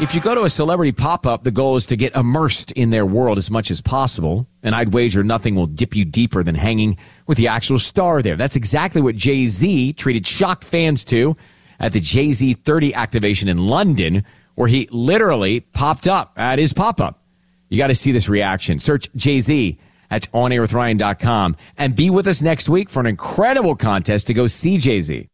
If you go to a celebrity pop-up, the goal is to get immersed in their world as much as possible. And I'd wager nothing will dip you deeper than hanging with the actual star there. That's exactly what Jay-Z treated shocked fans to at the Jay-Z 30 activation in London, where he literally popped up at his pop-up. You got to see this reaction. Search Jay-Z at onairwithryan.com and be with us next week for an incredible contest to go see Jay-Z.